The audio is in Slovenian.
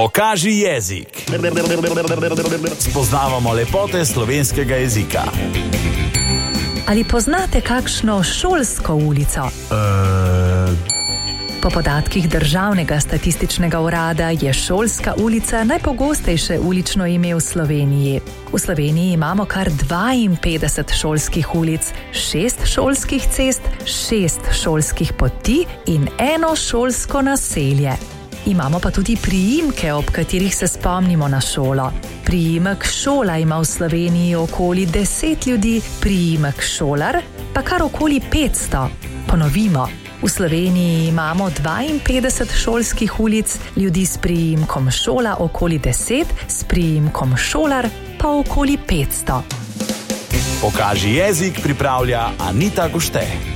Pokaži jezik. Spoznavamo lepote slovenskega jezika. Ali poznate kakšno šolsko ulico? Po podatkih Državnega statističnega urada je šolska ulica najpogostejše ulično ime v Sloveniji. V Sloveniji imamo kar 52 šolskih ulic, 6 šolskih cest, 6 šolskih poti in 1 šolsko naselje. Imamo pa tudi priimke, ob katerih se spomnimo na šolo. Priimek šola ima v Sloveniji okoli 10 ljudi, priimek šolar pa kar okoli 500. Ponovimo. V Sloveniji imamo 52 šolskih ulic, ljudi s priimkom šola okoli 10, s priimkom šolar pa okoli 500. Pokaži jezik pripravlja Anita Gušte.